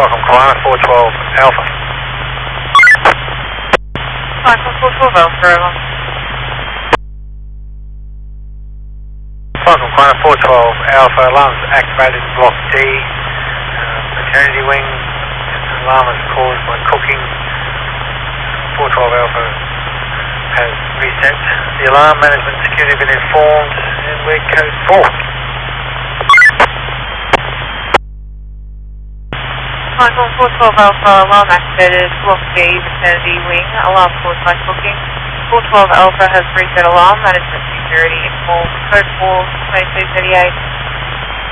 Welcome, Kalana 412 Alpha. Welcome, 412 Alpha, over. Welcome, Kalana 412 Alpha. Alarms activated in Block D. Maternity wing. Alarm is caused by cooking. 412 Alpha has reset the alarm. Management security been informed, and we're code 4. Michael 412 Alpha, alarm activated, Block D, maternity wing, alarm caused by cooking. 412 Alpha has reset alarm, management security informed, code 4, 2238.